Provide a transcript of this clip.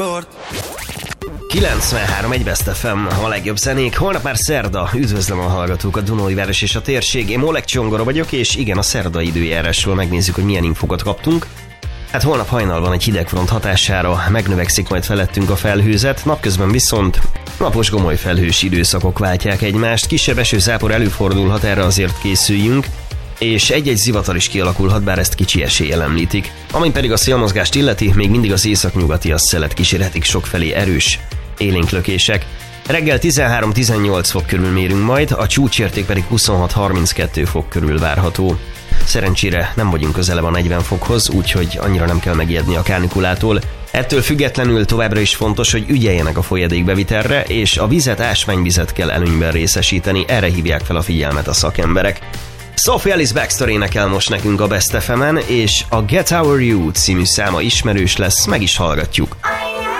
93 egy Best FM, a legjobb zenék. Holnap már szerda, üdvözlöm a hallgatókat, Dunaújváros és a térség. Én Molek Csongora vagyok, és igen, a szerda időjárásról megnézzük, hogy milyen infokat kaptunk. Hát holnap hajnalban egy hidegfront hatására megnövekszik majd felettünk a felhőzet, napközben viszont napos gomoly felhős időszakok váltják egymást, kisebb esőzápor előfordulhat, erre azért készüljünk, és egy-egy zivatar is kialakulhat, bár ezt kicsi eséllyel említik. Ami pedig a szélmozgást illeti, még mindig az északnyugati szelet kísérhetik sokfelé erős élénklökések. Reggel 13-18 fok körül mérünk majd, a csúcsérték pedig 26-32 fok körül várható. Szerencsére nem vagyunk közelebb a 40 fokhoz, úgyhogy annyira nem kell megijedni a kánikulától. Ettől függetlenül továbbra is fontos, hogy ügyeljenek a folyadékbevitelre, és a vizet, ásványvizet kell előnyben részesíteni, erre hívják fel a figyelmet a szakemberek. Sophie Ellis Bextor énekel most nekünk a Best FM-en, és a Get Our You című száma ismerős lesz, meg is hallgatjuk.